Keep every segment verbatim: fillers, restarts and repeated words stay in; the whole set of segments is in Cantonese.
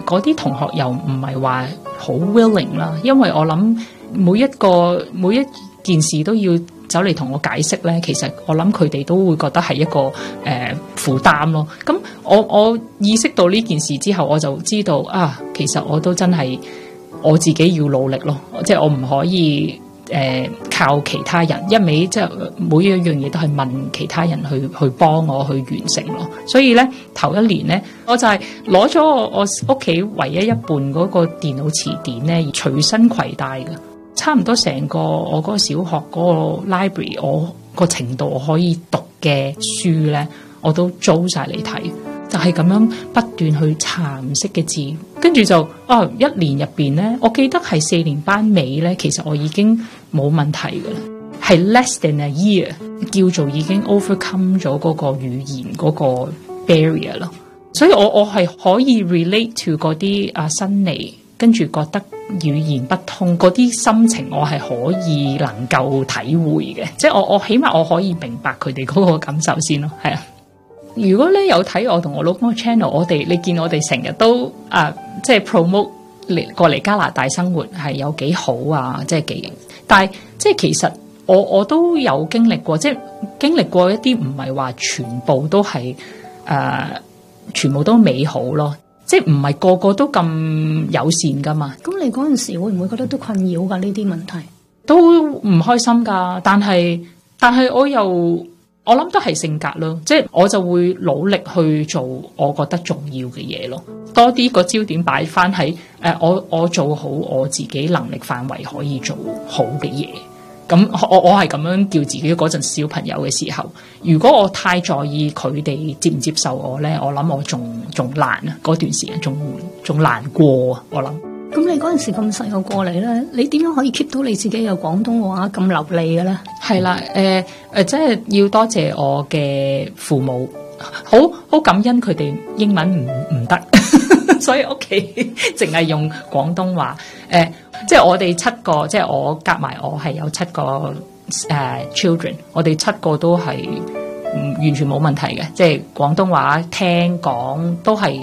嗰啲同學又唔係話好 willing 啦，因為我諗每一個每一件事都要走嚟同我解釋咧，其實我諗佢哋都會覺得係一個誒、呃、負擔咯。咁我我意識到呢件事之後，我就知道啊，其實我都真係我自己要努力咯，即係我唔可以誒、呃、靠其他人一味即係每一樣嘢都係問其他人去去幫我去完成咯。所以咧頭一年咧，我就係攞咗我我屋企唯一一半嗰個電腦詞典咧，隨身攜帶嘅。差唔多成個我嗰個小學嗰個 library， 我個程度我可以讀嘅書咧，我都租晒嚟睇，就係咁樣不斷去查唔識嘅字，跟住就啊一年入邊咧，我記得係四年班尾咧，其實我已經冇問題噶啦，係 less than a year 叫做已經 overcome 咗嗰個語言嗰個 barrier 咯，所以我我係可以 relate to 嗰啲啊新嚟跟住覺得語言不通嗰啲心情，我係可以能夠體會嘅，即係我我起碼我可以明白佢哋嗰個感受先咯，係啊。如果咧有睇我同我老公嘅 channel， 我哋你見我哋成日都啊，即係 promote 嚟過嚟加拿大生活係有幾好啊，即係幾，但係即係其實我我都有經歷過，即係經歷過一啲唔係話全部都係誒、呃，全部都美好咯。即係唔係個個都咁友善噶嘛？咁你嗰陣時會唔會覺得都困擾噶呢啲問題？ 都唔開心噶，但係但係我又我諗都係性格咯，即係我就會努力去做我覺得重要嘅嘢咯，多啲個焦點擺翻喺誒我我做好我自己能力範圍可以做好嘅嘢。咁我我係咁樣叫自己嗰陣小朋友嘅時候，如果我太在意佢哋接唔接受我咧，我諗我仲仲難啊！嗰段時間仲仲難過啊！我諗。 咁你嗰陣時咁細個過嚟咧，你點樣可以 keep 到你自己嘅廣東話咁流利嘅咧？係啦，誒、呃、誒，即係要多謝我嘅父母，好好感恩佢哋英文唔唔得，所以屋企淨係用廣東話。誒、呃，即係我哋七個，即係我夾埋我係有七個誒、uh, children， 我哋七個都係唔完全冇問題嘅，即係廣東話聽講都係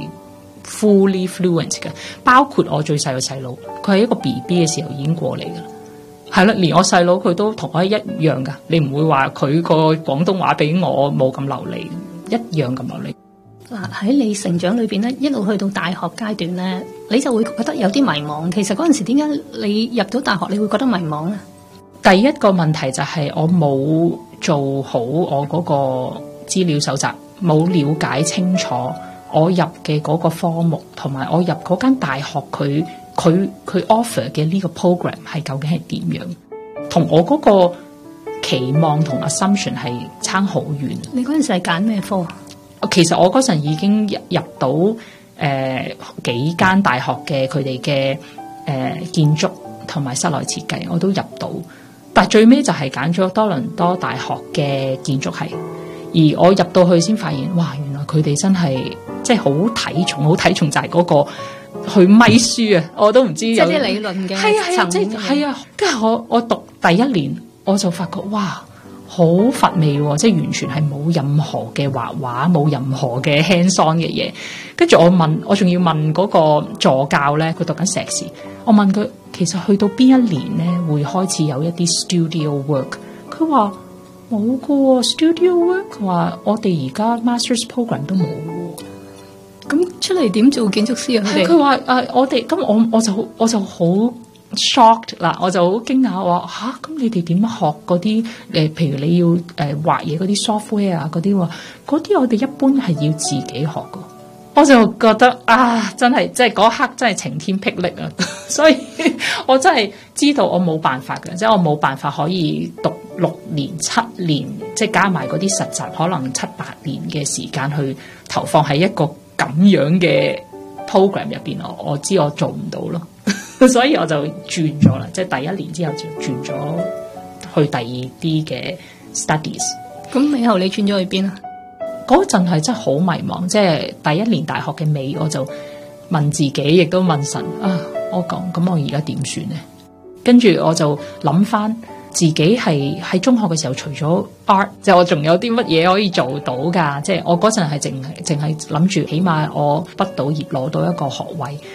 fully fluent 嘅，包括我最細個細佬，佢係一個 B B 嘅時候已經過嚟㗎啦，係啦，連我細佬佢都同我一樣㗎，你唔會話佢個廣東話比我冇咁流利，一樣咁流利。 嗱，喺你成長裏邊咧，一路去到大學階段咧，你就會覺得有啲迷茫。其實嗰陣時點解你入到大學你會覺得迷茫咧？ 第一個問題就係我冇做好我嗰個資料搜集，冇了解清楚我入嘅嗰個科目，同埋我入嗰間大學佢佢佢 offer 嘅呢個 program 係究竟係點樣，同我嗰個期望同 assumption 係差好遠。 你嗰陣時係揀咩科？ 其實我嗰陣已經入入到誒、呃、幾間大學嘅佢哋嘅誒建築同埋室內設計，我都入到，但係最尾就係揀咗多倫多大學嘅建築系。而我入到去先發現，哇！原來佢哋真係即係好睇重，好睇重就係嗰個去咪書啊！我都唔知有即係啲理論嘅係啊係啊，即係係啊。跟住我我讀第一年，我就發覺哇！好乏味喎，即係完全係冇任何嘅畫畫，冇任何嘅 hands-on 嘅嘢。跟住我問，我仲要問嗰個助教咧，佢讀緊碩士。我問佢，其實去到邊一年咧會開始有一啲 studio work？佢話冇噶喎 studio work。佢話我哋而家 masters program 都冇喎。 咁出嚟點做建築師啊？ 佢話誒，我哋咁我我就我就好 shocked 啦，我就好驚訝話吓，咁你哋點樣學嗰啲誒？譬如你要誒、呃、畫嘢嗰啲 software 啊，嗰啲話嗰啲我哋一般係要自己學噶。我就覺得啊，真係即係嗰刻真係晴天霹靂啊！所以我真係知道我冇辦法嘅，即係我冇辦法可以讀六年七年，即係加埋嗰啲實習，可能七八年嘅時間去投放喺一個咁樣嘅 program 入邊，我我知我做唔到咯。所以我就轉咗啦，即係第一年之後就轉咗去第二啲嘅 studies。 咁尾後你轉咗去邊啊？ 嗰陣係真係好迷茫，即係第一年大學嘅尾，我就問自己，亦都問神啊，我講咁我而家點算呢？跟住我就諗翻自己係喺中學嘅時候，除咗 art， 即係我仲有啲乜嘢可以做到㗎？即係我嗰陣係淨係淨係諗住，起碼我畢到業攞到一個學位。